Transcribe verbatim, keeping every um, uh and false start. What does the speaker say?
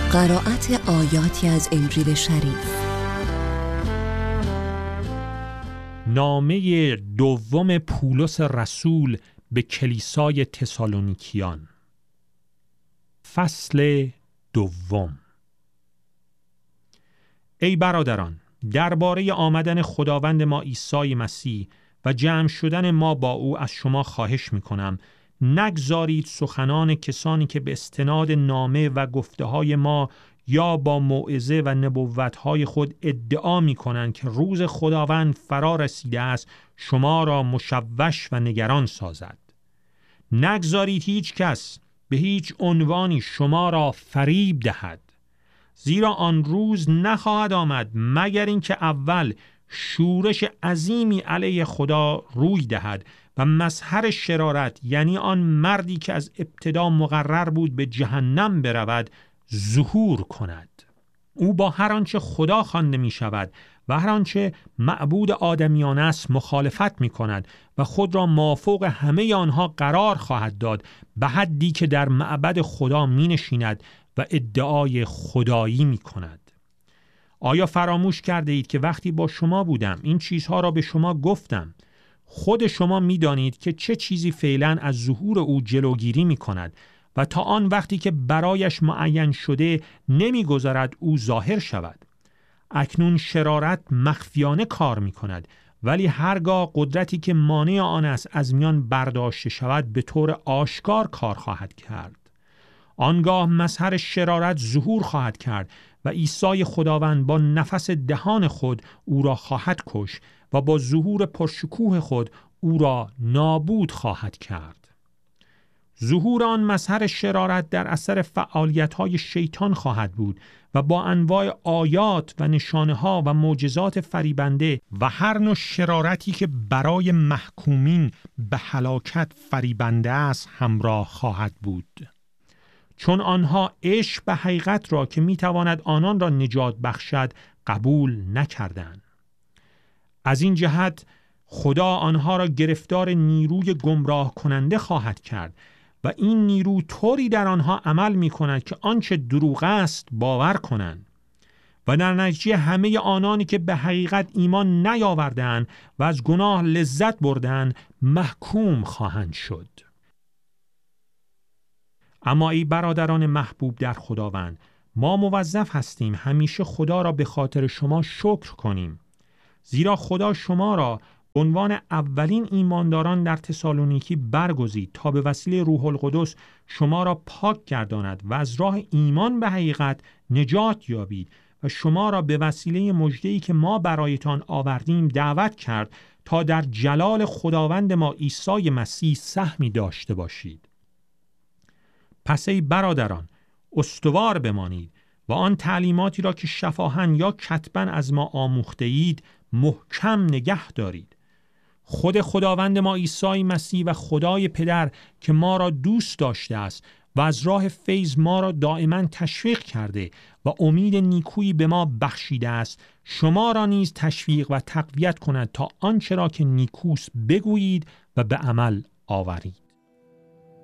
قرائت آیاتی از انجیل شریف. نامه دوم پولس رسول به کلیسای تسالونیکیان، فصل دوم. ای برادران، درباره آمدن خداوند ما عیسی مسیح و جمع شدن ما با او از شما خواهش می‌کنم نگذارید سخنان کسانی که به استناد نامه و گفته‌های ما یا با موعظه و نبوت‌های خود ادعا می‌کنند که روز خداوند فرا رسیده است شما را مشوش و نگران سازد. نگذارید هیچ کس به هیچ عنوانی شما را فریب دهد، زیرا آن روز نخواهد آمد مگر اینکه اول شورش عظیمی علیه خدا روی دهد و مظهر شرارت، یعنی آن مردی که از ابتدا مقرر بود به جهنم برود، ظهور کند. او با هر آنچه خدا خوانده می شود و هر آنچه معبود آدمیان است مخالفت می کند و خود را مافوق همه آنها قرار خواهد داد، به حدی که در معبد خدا می نشیند و ادعای خدایی می کند. آیا فراموش کرده اید که وقتی با شما بودم این چیزها را به شما گفتم؟ خود شما می دانید که چه چیزی فعلا از ظهور او جلوگیری می کند و تا آن وقتی که برایش معین شده نمی گذارد او ظاهر شود. اکنون شرارت مخفیانه کار می کند، ولی هرگاه قدرتی که مانع آن است از میان برداشته شود به طور آشکار کار خواهد کرد. آنگاه مظهر شرارت ظهور خواهد کرد و عیسی خداوند با نفس دهان خود او را خواهد کشت و با ظهور پرشکوه خود او را نابود خواهد کرد. ظهور آن مظهر شرارت در اثر فعالیت‌های شیطان خواهد بود و با انواع آیات و نشانه‌ها و معجزات فریبنده و هر نوع شرارتی که برای محکومین به هلاکت فریبنده است همراه خواهد بود، چون آنها عشق به حقیقت را که میتواند آنان را نجات بخشد قبول نکردند. از این جهت خدا آنها را گرفتار نیروی گمراه کننده خواهد کرد و این نیرو طوری در آنها عمل می کند که آنچه دروغ است باور کنند و در نتیجه همه آنانی که به حقیقت ایمان نیاوردند و از گناه لذت بردند محکوم خواهند شد. اما ای برادران محبوب در خداوند، ما موظف هستیم همیشه خدا را به خاطر شما شکر کنیم، زیرا خدا شما را به عنوان اولین ایمانداران در تسالونیکی برگزید تا به وسیله روح القدس شما را پاک گرداند و از راه ایمان به حقیقت نجات یابید و شما را به وسیله مژده‌ای که ما برایتان آوردیم دعوت کرد تا در جلال خداوند ما عیسی مسیح سهمی داشته باشید. پس ای برادران، استوار بمانید و آن تعلیماتی را که شفاهن یا کتباً از ما آموخته اید محکم نگه دارید. خود خداوند ما عیسی مسیح و خدای پدر که ما را دوست داشته است و از راه فیض ما را دائما تشویق کرده و امید نیکویی به ما بخشیده است، شما را نیز تشویق و تقویت کند تا آنچه را که نیکوست بگویید و به عمل آورید.